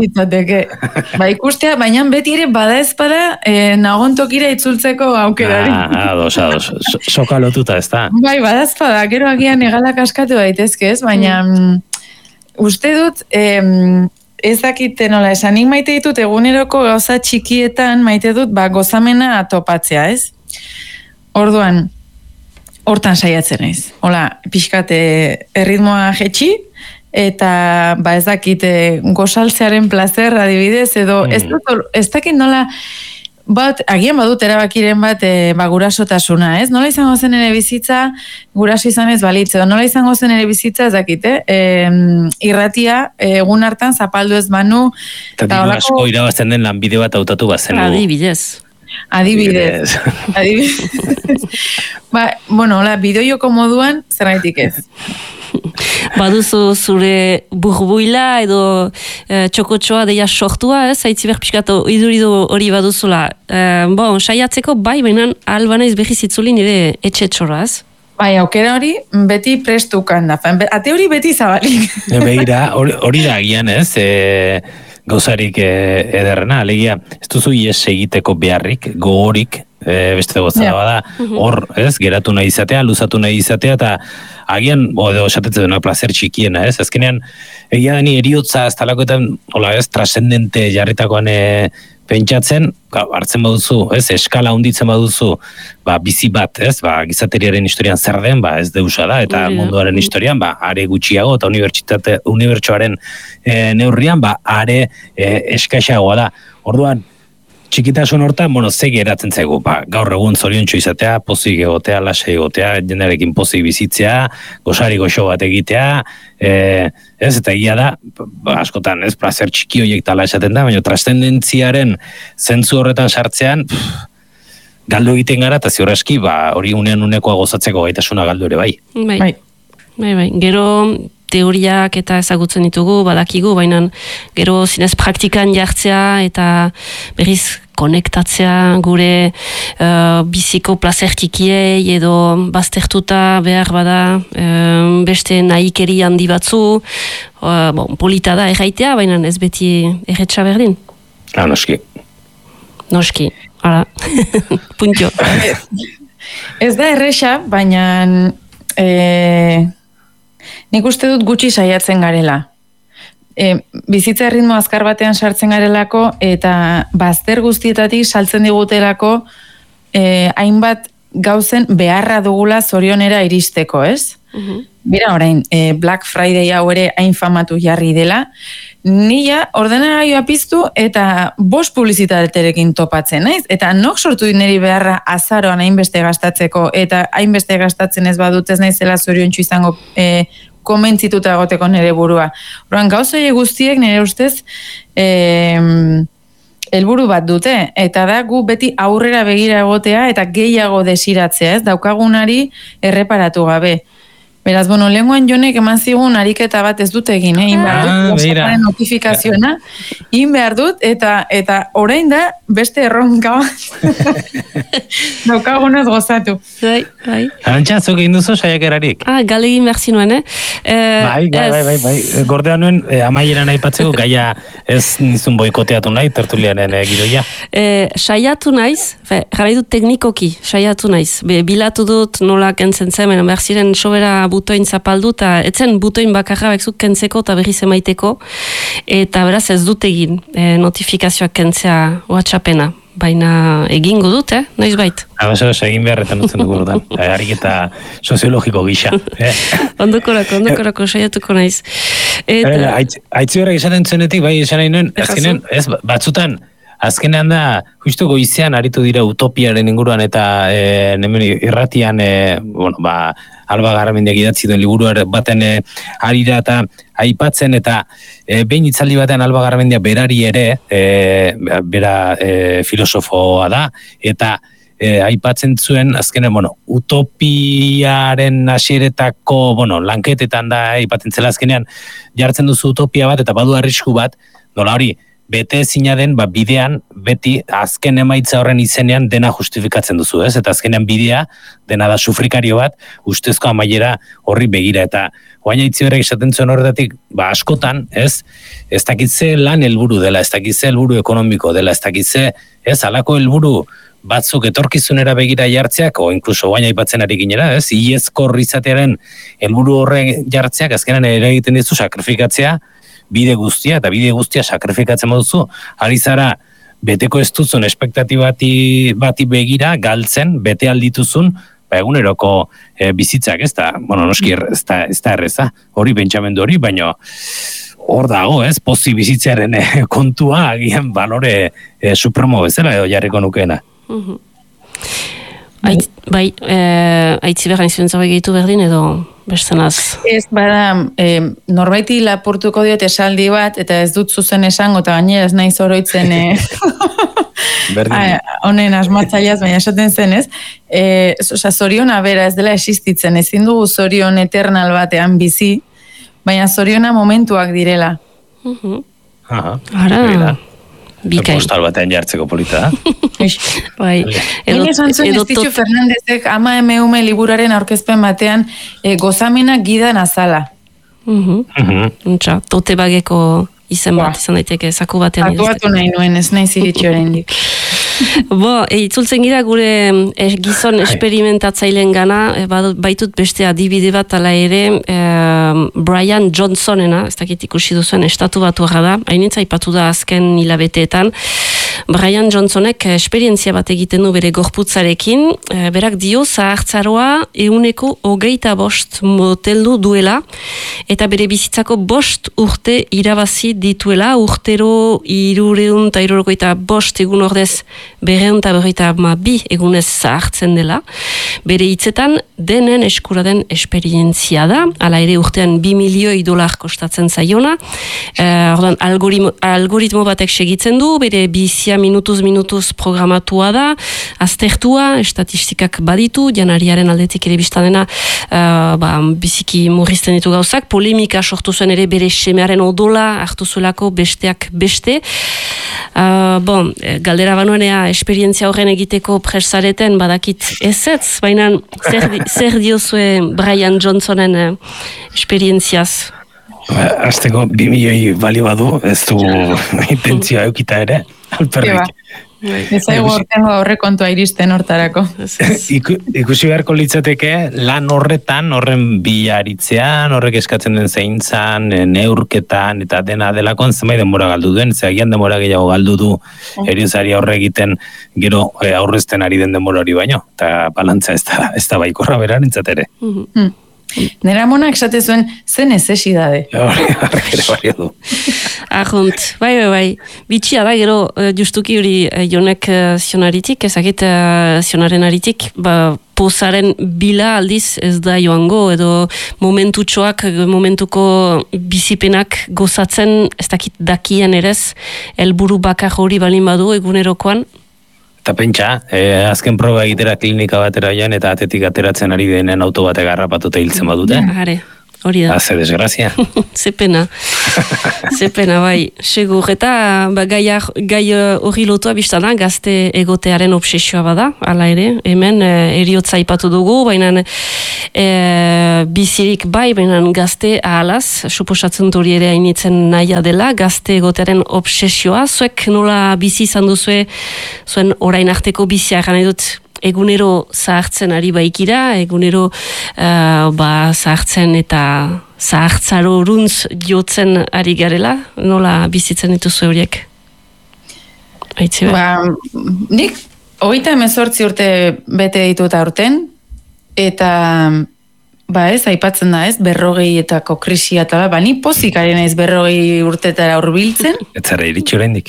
Ba, ikustea, baina beti ere bada ezpada, eh, nagontokira itzultzeko aukerari. Ah, ados, ados, so, soka lotuta, ez da? Bai, bada ezpada, gero agian egalak askatu daitezke, ez? Baina, mm. uste dut, em, ez dakite nola, esan nik maite ditut eguneroko gauza txikietan, maite dut, ba, gozamena topatzea, ez? Orduan, hortan saiatzen naiz. Hola, pixkate erritmoa jetxi, eta ba ez dakite gozaltzearen placer adibidez, edo mm. ez, dut, ez dakit nola, bat, agian badut erabakiren bat e, ba, gurasotasuna, ez? Nola izango zen ere bizitza, guraso izan ez balitz, edo nola izango zen ere bizitza, ez dakite, e, irratia, egun hartan zapaldu ez banu. Eta diru asko irabazten den lanbide bat hautatu bazen. Adibidez. Adibidez. Adibidez. Ba, bueno, la bideojoko moduan zerraitik ez. Baduzu zure burbuila edo e, txokotxoa deia sortua, ez? Haitzi behar pixkatu iduridu hori baduzula. E, bon, saiatzeko bai, baina albanaiz behiz itzulin ere etxetxoraz. Bai, aukera hori beti prestukan da. Ate hori beti zabalik. Begira, hori da gian, ez? E... Gauzarik e, ederrena, alegia, ez duzu ies egiteko beharrik, gogorik, e, beste gozara bada, hor, ez, geratu nahi izatea, luzatu nahi izatea, eta agian, o, edo, esatetzen dena placer txikiena, ez, azkenean, egia deni eriotza, ez talakoetan, hola, ez, trascendente jarritakoan e, pentsatzen, hartzen baduzu, ez, eskala hunditzen baduzu, ba, bizi bat, ez, ba, gizateriaren historian zer den, ba, ez deusa da, eta munduaren historian, ba, are gutxiago, eta unibertsitate, unibertsoaren e, neurrian, ba, are e, eskaixagoa da. Orduan, txikitasun hortan, bueno, ze geratzen zaigu, ba, gaur egun zoriontsu izatea, pozik egotea, lasai egotea, jendearekin pozik bizitzea, gozari goxo bat egitea, e, ez, eta egia da, ba, askotan, ez, placer txiki horiek tala esaten da, baina trascendentziaren zentzu horretan sartzean, pff, galdu egiten gara, eta ziur aski, ba, hori unean unekoa gozatzeko gaitasuna galdu ere bai. Bai, bai, bai, bai. Gero teoriak eta ezagutzen ditugu, badakigu, baina gero zinez praktikan jartzea eta berriz konektatzea gure uh, biziko placer txikiei edo baztertuta behar bada uh, beste nahikeri handi batzu, uh, bon, polita da erraitea, baina ez beti erretxa berdin. Ah, noski. Noski, hala, puntio. Ez da erresa, baina... E... Nik uste dut gutxi saiatzen garela. E, bizitza ritmo azkar batean sartzen garelako eta bazter guztietatik saltzen digutelako e, hainbat gauzen beharra dugula zorionera iristeko, ez? Uh-huh. Bira, orain, e, Black Friday hau ere hain famatu jarri dela, nila ordenagailua piztu eta bost publizitaterekin topatzen, naiz? Eta nok sortu niri beharra azaroan hainbeste gastatzeko, eta hainbeste gastatzen ez badut ez naizela zoriontsu izango e, komentzituta egoteko nire burua. Orain, gauzoi guztiek nire ustez e, helburu bat dute, eta da gu beti aurrera begira egotea eta gehiago desiratzea, ez? Daukagunari erreparatu gabe. Beraz, bueno, lenguan jonek eman zigun ariketa bat ez dut egin, eh? Inbehar dut, WhatsApparen notifikazioa, inbehar dut, eta eta orain da beste erronka daukagunez gozatu. Bai, bai. Arantxa, zuk egin duzu saiakerarik? Ah, galegin behar zinuen, eh? eh bai, bai, bai, bai, bai. Gordea nuen, eh, amaieran aipatzeko, gaia ez nizun boikoteatu nahi, tertulianen eh, gidoia. Eh, saiatu naiz, jarri dut teknikoki, saiatu naiz. Be, bilatu dut nola kentzen zemen, behar ziren sobera butoin zapaldu, eta etzen butoin bakarra bekzuk kentzeko eta berriz emaiteko, eta beraz ez dut egin e, notifikazioak kentzea WhatsAppena, baina egingo dut, eh? Noiz bait. Abaso, egin beharretan utzen dugu ordan, harik eta soziologiko gisa. Eh? Ondokorako, ondokorako, saiatuko naiz. Eta... Aitzi horrek esaten zuenetik, bai, esan nahi nuen, azkenen, ez, batzutan, azkenean da, justu goizean aritu dira utopiaren inguruan eta e, nemen irratian, e, bueno, ba, Alba Garamendiak idatzi duen liburu baten e, arira eta aipatzen eta e, behin itzaldi batean Alba Garamendia berari ere, e, bera e, filosofoa da, eta e, aipatzen zuen, azkenean, bueno, utopiaren hasieretako, bueno, lanketetan da, aipatzen zela azkenean, jartzen duzu utopia bat eta badu arrisku bat, nola hori, bete ezina den, ba, bidean, beti, azken emaitza horren izenean dena justifikatzen duzu, ez? Eta azkenean bidea, dena da sufrikario bat, ustezko amaiera horri begira, eta guaina itzi horrek esaten zuen horretatik, ba, askotan, ez? Ez dakitze lan helburu dela, ez dakitze helburu ekonomiko dela, ez dakitze, ez, alako helburu batzuk etorkizunera begira jartzeak, o inkluso guaina aipatzen ari ginera, ez? Iezkor izatearen helburu horren jartzeak, azkenean ere egiten dizu sakrifikatzea, bide guztia, eta bide guztia sakrifikatzen moduzu, ari zara beteko ez duzun espektatibati bati begira, galtzen, bete aldituzun, ba eguneroko e, bizitzak, ez da, bueno, noski ez da, ez da erreza, hori pentsamendu hori, baina hor dago, ez, pozi bizitzearen e, kontua, agian balore e, supremo bezala, edo jarriko nukeena. Uh-huh. Ait, bai, e, aitzi behar nizuen zabe gehitu berdin, edo bestenaz? Ez, bada, e, norbaiti lapurtuko diot esaldi bat, eta ez dut zuzen esango, eta gainera ez naiz oroitzen e, honen asmatzaiaz, baina esaten zen, ez? E, oza, zoriona bera ez dela existitzen, ezin dugu zorion eternal batean bizi, baina zoriona momentuak direla. Uh-huh. Aha, ara, bikain. Postal batean jartzeko polita da. Bai. Egin esan zuen Estitxu Fernandezek ama emeume liburaren aurkezpen batean e, gozamena gidan azala. Uh-huh. Uh-huh. Untxa, tote bageko izen bat, izan daiteke, zaku batean. Atuatu nahi nuen, ez nahi ziritxo oraindik. Bo, e, itzultzen gira gure e, gizon esperimentatzaileen gana, e, baitut beste adibide bat ala ere, e, Brian Johnsonena, ez dakit ikusi duzuen estatu batu da, hainitza ipatu da azken hilabeteetan, Brian Johnsonek esperientzia bat egiten du bere gorputzarekin, e, berak dio zahartzaroa euneko hogeita bost moteldu duela, eta bere bizitzako bost urte irabazi dituela, urtero irureun eta irurokoita bost egun ordez berreun eta berreita ma bi egunez zahartzen dela. Bere hitzetan denen eskura den esperientzia da, ala ere urtean bi milioi dolar kostatzen zaiona. E, ordan, algoritmo, algoritmo batek segitzen du, bere bizia minutuz minutuz programatua da, aztertua, estatistikak baditu, janariaren aldetik ere biztanena uh, ba, biziki murrizten ditu gauzak, polemika sortu zuen ere bere semearen odola hartu zuelako besteak beste. Uh, bon, galdera banuenea esperientzia horren egiteko presareten badakit ezetz, baina zer, zer diozue Brian Johnsonen eh, esperientziaz? Azteko bi milioi balio badu, ez du intentzioa eukita ere, alperrik. Ez aigu hortengo aurrekontua iristen hortarako. Iku, ikusi beharko litzateke lan horretan, horren bilaritzean, horrek eskatzen den zeintzan, neurketan, eta dena delakon zenbait denbora galdu duen, zeagian denbora gehiago galdu du eriozari aurre egiten gero e, aurrezten ari den denbora hori baino, eta balantza ez da, ez da baikorra berarentzat ere. Mm-hmm. Nera monak esate zuen, zen necesidade. Horrek ere bario du. Arrunt, bai, bai, bai. Bitxia da, gero, justuki hori jonek zionaritik, ezakit zionaren aritik, ba, pozaren bila aldiz ez da joango, edo momentutxoak, momentuko bizipenak gozatzen, ez dakit dakien erez, helburu bakar hori balin badu egunerokoan. Eta pentsa, eh, azken proba egitera klinika batera joan eta atetik ateratzen ari denen auto batek harrapatuta hiltzen badute. Are, hori da. Haze desgrazia. Ze pena. Ze pena, bai. Segur, eta ba, gai gai hori lotua biztana, gazte egotearen obsesioa bada, hala ere, hemen e, eriotza ipatu dugu, baina e, bizirik bai, baina gazte ahalaz, suposatzen hori ere hainitzen nahia dela, gazte egotearen obsesioa, zuek nola bizi izan duzue, zuen orain arteko bizia, gana dut, egunero zahartzen ari baikira, egunero uh, ba, zahartzen eta zahartzaro runtz jotzen ari garela, nola bizitzen dituzu horiek? Aitzi ba, nik hogeita hemezortzi urte bete ditut aurten, eta ba ez, aipatzen da ez, berrogeitako krisia eta ba, ni pozik ari naiz berrogei urtetara hurbiltzen. Ez zara iritsi oraindik.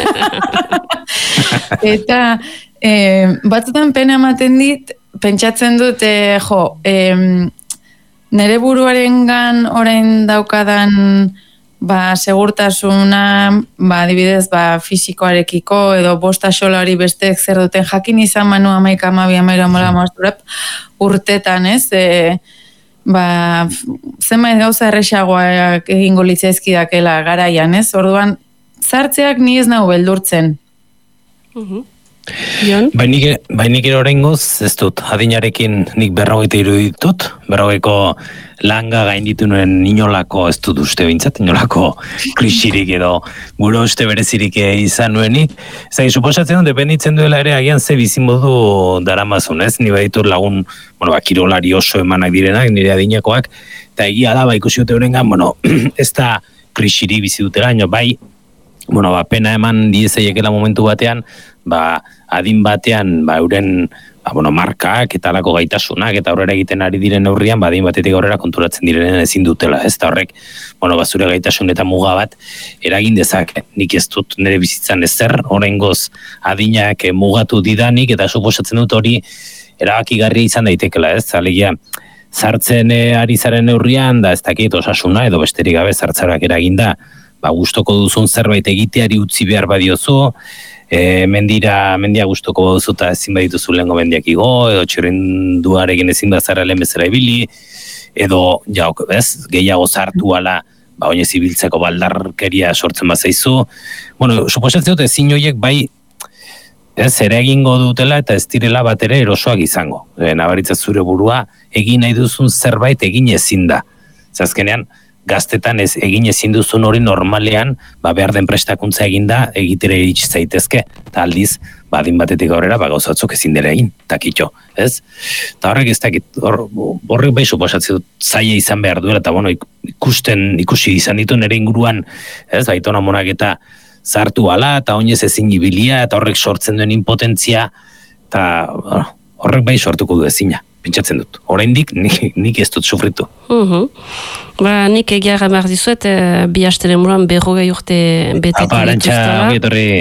Eta e, batzutan pena ematen dit, pentsatzen dut, e, jo, e, nere buruarengan orain daukadan ba, segurtasuna, ba, adibidez, ba, fisikoarekiko, edo bosta xola hori besteek zer duten jakin izan manu amaik amabi amairo amola mozturep urtetan, ez? E, ba, zenbait gauza erresagoak egingo litzaizkidakela garaian, ez? Orduan, zartzeak ni ez nahu beldurtzen. Uh-huh. Bainik, bainik ere oraingoz, ez dut, adinarekin nik berrogeita hiru ditut, berrogeiko langa gainditu nuen inolako, ez dut uste bintzat, inolako krisirik edo gure uste berezirik izan nuenik. Zai, suposatzen dut, dependitzen duela ere agian ze bizimodu daramazun, ez? Ni baditur lagun, bueno, ba, kirolari oso emanak direnak, nire adinakoak, eta egia da, ba, ikusi dute horrengan, bueno, ez da krisirik bizi dutela, baina bai, bueno, ba, pena eman diezaiekela momentu batean, ba, adin batean, ba, euren, ba, bueno, markak eta alako gaitasunak eta aurrera egiten ari diren neurrian, ba, adin batetik aurrera konturatzen direnen ezin dutela, ez da horrek, bueno, ba, zure gaitasun eta muga bat eragin dezake. Nik ez dut nire bizitzan ezer, oraingoz adinak mugatu didanik, eta suposatzen dut hori erabakigarria izan daitekela, ez, alegia, zartzen ari zaren neurrian, da ez dakit osasuna, edo besterik gabe zartzarak eraginda, ba, gustoko duzun zerbait egiteari utzi behar badiozu, e, mendira, mendia gustoko baduzu eta ezin badituzu lehengo mendiak igo, edo txirrinduarekin ezin bazara lehen bezala ibili, edo, ja, ez, gehiago zartu ala, ba, oinez ibiltzeko baldarkeria sortzen bazaizu. Bueno, suposatzen dut ezin horiek bai, ez, ere egingo dutela eta ez direla bat ere erosoak izango. E, nabaritza zure burua, egin nahi duzun zerbait egin ezin da. Zazkenean, gaztetan ez egin ezin duzun hori normalean, ba, behar den prestakuntza eginda egitere iritsi zaitezke, eta aldiz, ba, adin batetik aurrera, ba, gauzatzuk ezin dela egin, takitxo, ez? Eta horrek ez dakit, hor, horrek bai suposatzen dut zaila izan behar duela, eta bueno, ikusten, ikusi izan ditu nire inguruan, ez, baitona monak eta zartu ala, eta oinez ezin ibilia, eta horrek sortzen duen impotentzia, eta bueno, horrek bai sortuko du ezina. Pentsatzen dut. Oraindik nik, nik ez dut sufritu. Uh-huh. Ba, nik egia gamar dizuet, e, bi asteren muran berrogei urte betetu Apa, arantxa, obietorri.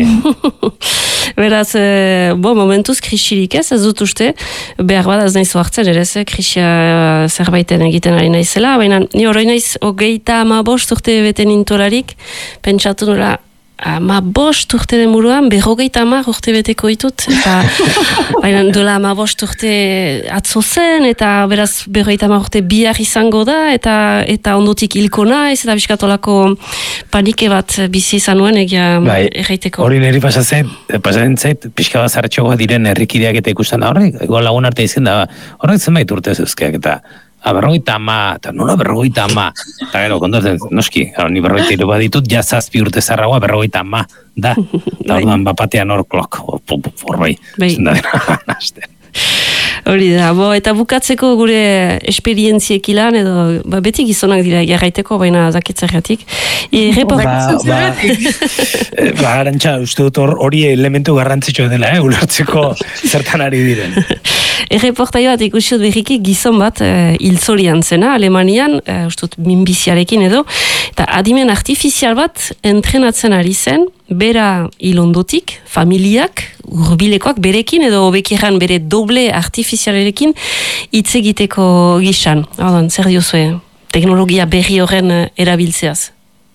Beraz, e, bo, momentuz krisirik ez, ez dut uste, behar bat ez nahiz hartzen, ere ez, krisia zerbaiten egiten ari naizela, baina ni hori naiz, hogeita ama bost urte beten intolarik, pentsatu nola, ama bost urte demuruan, berrogeita ama urte beteko ditut, eta baina dola ama bost urte atzo zen, eta beraz berrogeita ama urte bihar izango da, eta eta ondotik hilko naiz, eta biskatolako panike bat bizi izan nuen egia bai, erraiteko. Hori niri pasatzen, pasatzen zait, pixka bat zartxoa diren herrikideak eta ikusten da horrek, igual lagun arte izan da, horrek zenbait urte zeuzkeak, eta a, berrogeita ama, eta nola berrogeita ama, eta gero, kontatzen, noski, gero, ni berrogeita iru bat ditut, ja zazpi urte zarragoa berrogeita ama, da, eta orduan bapatean hor klok, hor bai, bai. zen da dena, Hori da, bo, eta bukatzeko gure esperientziek ilan, edo ba, beti gizonak dira jarraiteko, baina zaketzergatik. Ba, ba, ba, Arantxa, uste dut hori elementu garrantzitsua dela, eh, ulertzeko zertan ari diren. Erreportaio bat ikusiot berriki gizon bat hiltzorian uh, zena, Alemanian, uh, uste dut minbiziarekin edo, eta adimen artifizial bat entrenatzen ari zen, bera hilondotik, familiak, urbilekoak berekin edo obekiran bere doble artifizialerekin hitz egiteko gisan. Haudan, zer diozue, teknologia berri horren erabiltzeaz?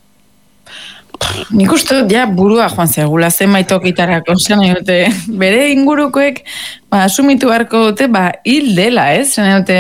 Nik uste dut, ja, burua joan zegula zenbait okitarako, zen dute, bere ingurukoek, ba, asumitu beharko dute, ba, hil dela, ez? Zen dute,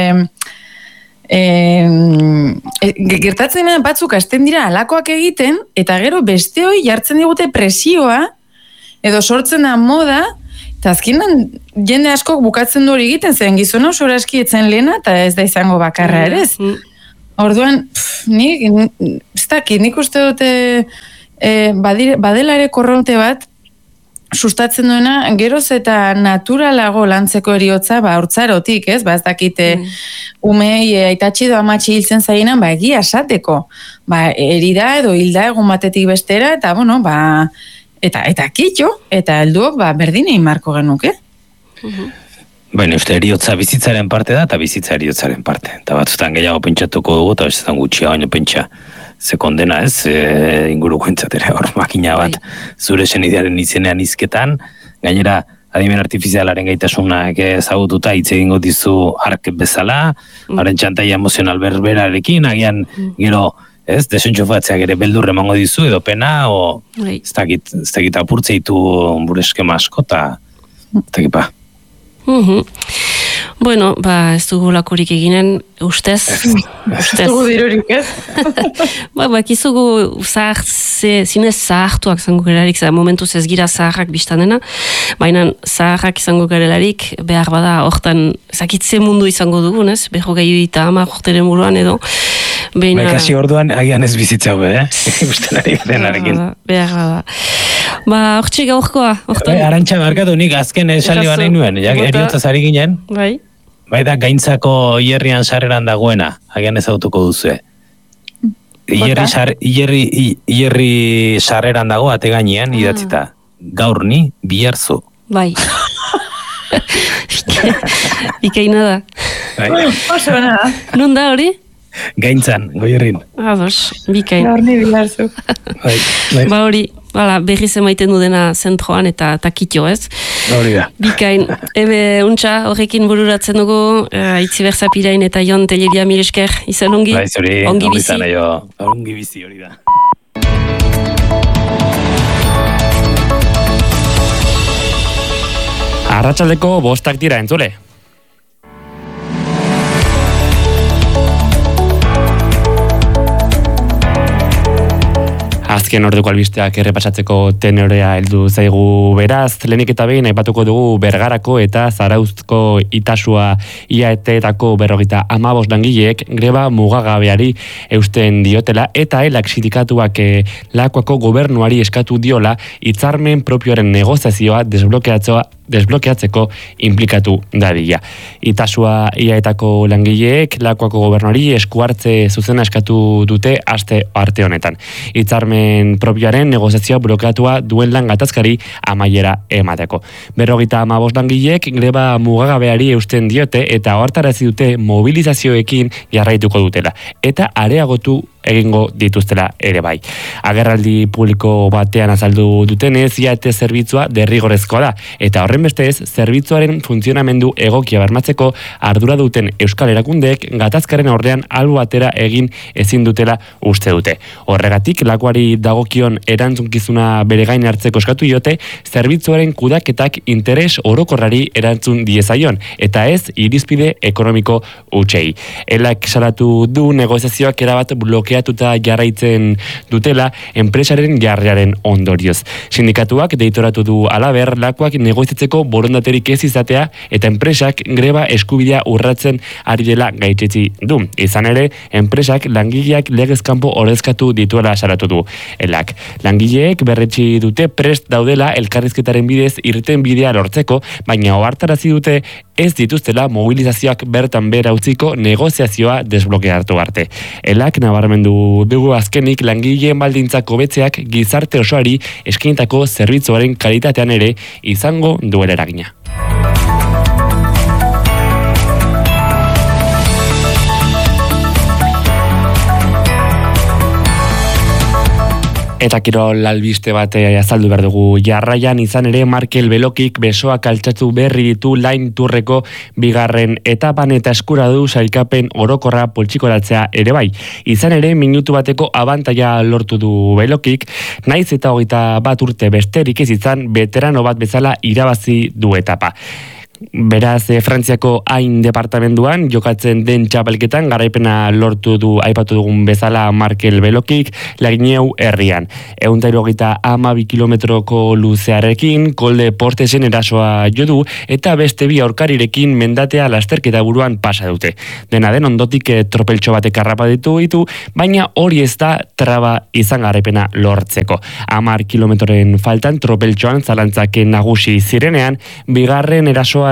e, gertatzen batzuk hasten dira alakoak egiten, eta gero beste hoi jartzen digute presioa, edo sortzen da moda, eta azkenan jende askok bukatzen du hori egiten, zen gizona oso aski etzen lehena, eta ez da izango bakarra ere, ez? Orduan, pff, nik, ez dakit, nik uste dute, E, badire, badela ere korronte bat sustatzen duena geroz eta naturalago lantzeko eriotza ba hortzarotik, ez? Ba ez dakite mm. umei aitatxi edo amatxi hiltzen zaienan, ba egia esateko. Ba erida edo hilda egun batetik bestera eta bueno, ba eta eta kitxo eta helduok ba berdinei marko genuke. Mm-hmm. Baina uste eriotza bizitzaren parte da eta bizitza eriotzaren parte. Eta batzutan gehiago pentsatuko dugu eta bestetan gutxia baino pentsa ze kondena ez, e, inguruko entzatera hor makina bat zure senidearen izenean izketan, gainera adimen artifizialaren gaitasunak ezagututa hitz egingo dizu ark bezala, mm. haren txantaia emozional berberarekin, agian mm. gero ez, desentxofatzeak ere beldur emango dizu edo pena, o ez dakit, ez dakit apurtzeitu bure eskema asko, eta ez dakit pa. Mm-hmm. Bueno, ba, ez dugu lakurik eginen, ustez. Ez dugu dirurik, ez? ba, ba, kizugu zahart, zinez zahartuak zango gerarik, momentuz ez gira zaharrak biztanena, baina zaharrak izango garelarik, behar bada, hortan, zakitze mundu izango dugun, ez? Beho gehiu eta ama, jorteren buruan edo. Beina... Ba, kasi orduan, agian ez bizitzago, eh? Ustenari berenarekin. Behar bada. Ba, hortxe gaurkoa. Arantxa barkatu, nik azken esaldi ban nahi nuen, ja, eriotzaz ari ginen. Bai. Bai da, gaintzako hierrian sarreran dagoena, agian ezagutuko duzue. Hierri, sar, hierri, hierri sarreran dago, ate gainean, ah. idatzita. Gaur ni, biharzu. Bai. Ikaina da. Bai. Oso nada. Non da hori? Gaintzan, goierrin. Ados, bikain. Gaur ni biharzu. Bai, bai. Ba hori, bala, berriz emaiten du dena zentroan eta takitio, ez? Hori da. Bikain, ebe, untxa, horrekin bururatzen dugu, uh, itzi berzapirain eta Jon Telleria miresker, izan ongi? Baiz hori, ongi bizi. Ongi bizi hori da. Arratsaldeko bostak dira entzule. Azken orduko albisteak errepasatzeko tenorea heldu zaigu beraz, lehenik eta behin aipatuko dugu Bergarako eta Zarauzko Itasua iaeteetako berrogita amabos langileek greba mugagabeari eusten diotela eta elak sindikatuak e, Lakuako gobernuari eskatu diola hitzarmen propioaren negoziazioa desblokeatzea desblokeatzeko implikatu dadila. Itasua iaetako langileek Lakuako gobernuari eskuartze zuzena eskatu dute aste arte honetan. Hitzarmen propioaren negoziazioa blokeatua duen lan gatazkari amaiera emateko. Berrogita amabos langileek greba mugagabeari eusten diote eta ohartarazi dute mobilizazioekin jarraituko dutela. Eta areagotu egingo dituztela ere bai. Agerraldi publiko batean azaldu dutenez, iaete zerbitzua derrigorrezkoa da, eta horren bestez, zerbitzuaren funtzionamendu egokia bermatzeko ardura duten euskal erakundeek gatazkaren aurrean albo batera egin ezin dutela uste dute. Horregatik, Lakuari dagokion erantzunkizuna bere gain hartzeko eskatu diote, zerbitzuaren kudaketak interes orokorrari erantzun diezaion, eta ez irizpide ekonomiko hutsei. Elak salatu du negoziazioak erabat blokeatuta jarraitzen dutela enpresaren jarrearen ondorioz. Sindikatuak deitoratu du halaber Lakuak negoziatzeko borondaterik ez izatea eta enpresak greba eskubidea urratzen ari dela gaitzetsi du. Izan ere, enpresak langileak legez kanpo ordezkatu dituela salatu du. Elak langileek berretsi dute prest daudela elkarrizketaren bidez irten bidea lortzeko, baina ohartarazi dute ez dituztela mobilizazioak bertan bera utziko negoziazioa desblokeatu arte. Elak nabarmendu dugu azkenik langileen baldintzak hobetzeak gizarte osoari eskainitako zerbitzuaren kalitatean ere izango duela eragina. Eta kirol albiste bat azaldu behar dugu. Jarraian izan ere Markel Belokik besoak altxatu berri ditu Lain Turreko bigarren etapan eta eskura du sailkapen orokorra poltsikoratzea ere bai. Izan ere minutu bateko abantaia lortu du Belokik, naiz eta hogeita bat urte besterik ez izan veterano bat bezala irabazi du etapa. Beraz, e, Frantziako hain departamenduan jokatzen den txapelketan garaipena lortu du aipatu dugun bezala Markel Belokik Lagineu herrian. Ehun eta hirurogeita hamabi kilometroko luzearekin kolde portesen erasoa jo du eta beste bi aurkarirekin mendatea lasterketa buruan pasa dute. Dena den ondotik e, tropeltxo batek harrapa ditu ditu, baina hori ez da traba izan garaipena lortzeko. Hamar kilometroren faltan tropeltxoan zalantzak nagusi zirenean, bigarren erasoa